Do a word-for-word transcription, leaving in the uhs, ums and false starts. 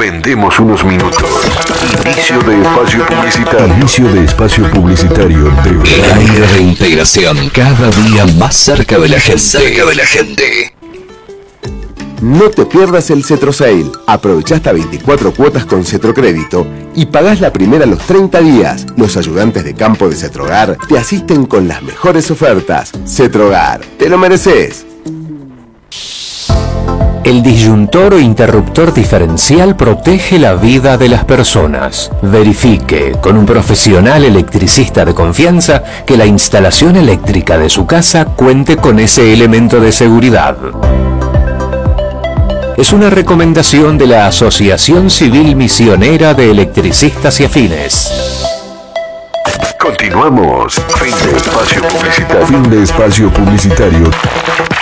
Vendemos unos minutos. Inicio de espacio publicitario. Inicio de espacio publicitario de Radio de Integración, cada día más cerca de la gente. Cerca de la gente. No te pierdas el Cetrosale. Aprovecha hasta veinticuatro cuotas con Cetrocrédito y pagás la primera a los treinta días. Los ayudantes de campo de Cetrogar te asisten con las mejores ofertas. Cetrogar, te lo mereces. El disyuntor o interruptor diferencial protege la vida de las personas. Verifique con un profesional electricista de confianza que la instalación eléctrica de su casa cuente con ese elemento de seguridad. Es una recomendación de la Asociación Civil Misionera de Electricistas y Afines. Continuamos. Fin de espacio publicitario. Fin de espacio publicitario.